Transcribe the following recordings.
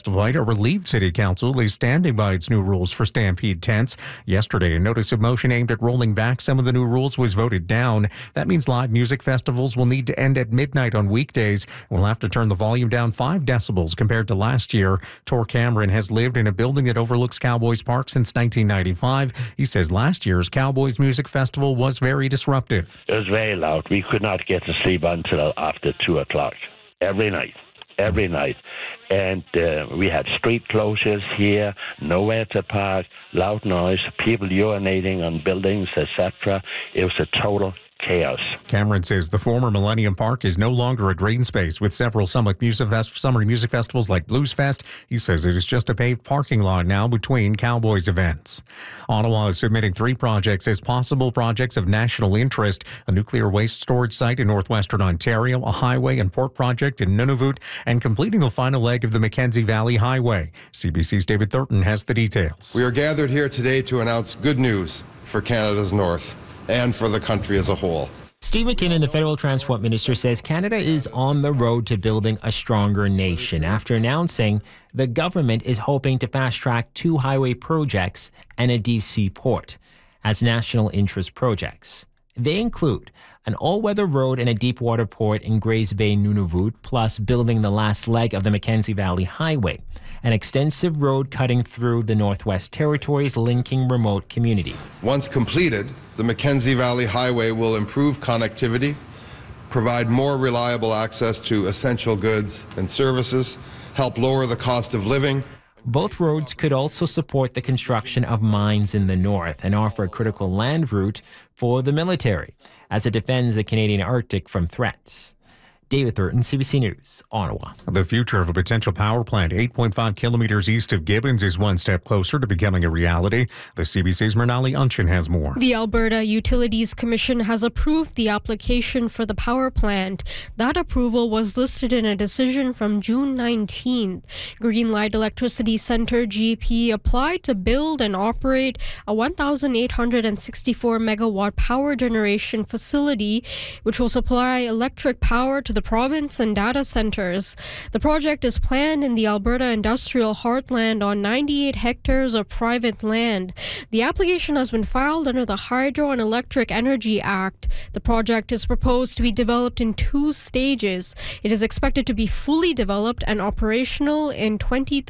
Festival, a relieved City Council is standing by its new rules for Stampede tents. Yesterday, a notice of motion aimed at rolling back some of the new rules was voted down. That means live music festivals will need to end at midnight on weekdays. We'll have to turn the volume down 5 decibels compared to last year. Tor Cameron has lived in a building that overlooks Cowboys Park since 1995. He says last year's Cowboys Music Festival was very disruptive. It was very loud. We could not get to sleep until after 2 o'clock every night. And we had street closures here, nowhere to park, loud noise, people urinating on buildings, etc. It was a total chaos. Cameron says the former Millennium Park is no longer a green space with several summer music festivals like Blues Fest. He says it is just a paved parking lot now between Cowboys events. Ottawa is submitting 3 projects as possible projects of national interest: a nuclear waste storage site in northwestern Ontario, a highway and port project in Nunavut, and completing the final leg of the Mackenzie Valley Highway. CBC's David Thurton has the details. We are gathered here today to announce good news for Canada's North and for the country as a whole. Steve McKinnon, the federal transport minister, says Canada is on the road to building a stronger nation after announcing the government is hoping to fast-track 2 highway projects and a deep-sea port as national interest projects. They include an all-weather road and a deep-water port in Grays Bay, Nunavut, plus building the last leg of the Mackenzie Valley Highway, an extensive road cutting through the Northwest Territories linking remote communities. Once completed, the Mackenzie Valley Highway will improve connectivity, provide more reliable access to essential goods and services, help lower the cost of living. Both roads could also support the construction of mines in the north and offer a critical land route for the military as it defends the Canadian Arctic from threats. David Thurton, CBC News, Ottawa. The future of a potential power plant 8.5 kilometers east of Gibbons is one step closer to becoming a reality. The CBC's Mrinali Unchin has more. The Alberta Utilities Commission has approved the application for the power plant. That approval was listed in a decision from June 19th. Greenlight Electricity Centre GP applied to build and operate a 1,864 megawatt power generation facility, which will supply electric power to the province and data centers. The project is planned in the Alberta Industrial Heartland on 98 hectares of private land. The application has been filed under the Hydro and Electric Energy Act. The project is proposed to be developed in 2 stages. It is expected to be fully developed and operational in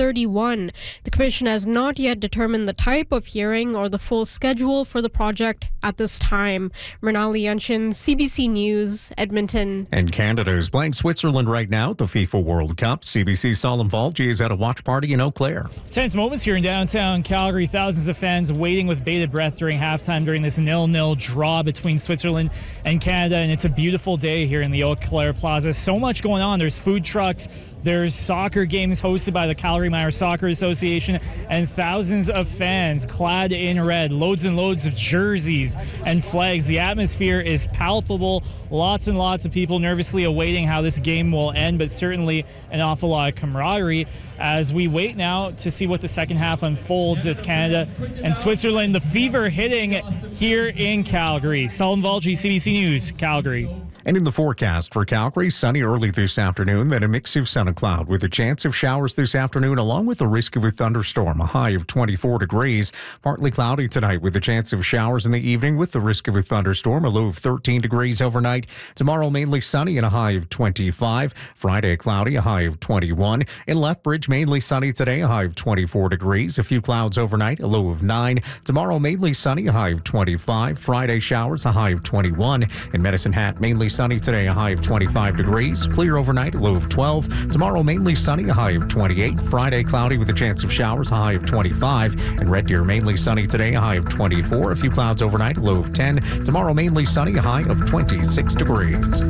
2031. The Commission has not yet determined the type of hearing or the full schedule for the project at this time. Mrinali Unchin, CBC News, Edmonton. And Canada is playing Switzerland right now at the FIFA World Cup. CBC's Salim Valji is at a watch party in Eau Claire. Tense moments here in downtown Calgary. Thousands of fans waiting with bated breath during halftime during this 0-0 draw between Switzerland and Canada. And it's a beautiful day here in the Eau Claire Plaza. So much going on. There's food trucks. There's soccer games hosted by the Calgary Minor Soccer Association, and thousands of fans clad in red, loads and loads of jerseys and flags. The atmosphere is palpable. Lots and lots of people nervously awaiting how this game will end, but certainly an awful lot of camaraderie as we wait now to see what the second half unfolds as Canada and Switzerland, the fever hitting here in Calgary. Salim Valji, CBC News, Calgary. And in the forecast for Calgary, sunny early this afternoon, then a mix of sun and cloud with a chance of showers this afternoon, along with the risk of a thunderstorm, a high of 24 degrees. Partly cloudy tonight with a chance of showers in the evening with the risk of a thunderstorm, a low of 13 degrees overnight. Tomorrow, mainly sunny and a high of 25. Friday, cloudy, a high of 21. In Lethbridge, mainly sunny today, a high of 24 degrees. A few clouds overnight, a low of 9. Tomorrow, mainly sunny, a high of 25. Friday, showers, a high of 21. In Medicine Hat, mainly sunny today, a high of 25 degrees. Clear overnight, a low of 12. Tomorrow, mainly sunny, a high of 28. Friday, cloudy with a chance of showers, a high of 25. In Red Deer, mainly sunny today, a high of 24. A few clouds overnight, a low of 10. Tomorrow, mainly sunny, a high of 26 degrees.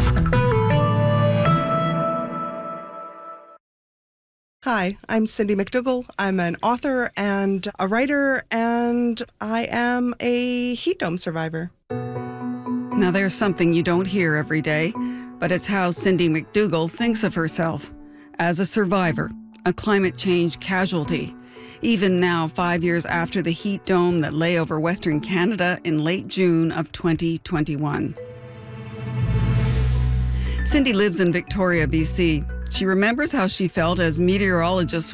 Hi, I'm Cindy McDougall. I'm an author and a writer, and I am a heat dome survivor. Now there's something you don't hear every day, but it's how Cindy McDougall thinks of herself. As a survivor, a climate change casualty. Even now, 5 years after the heat dome that lay over Western Canada in late June of 2021. Cindy lives in Victoria, BC. She remembers how she felt as meteorologists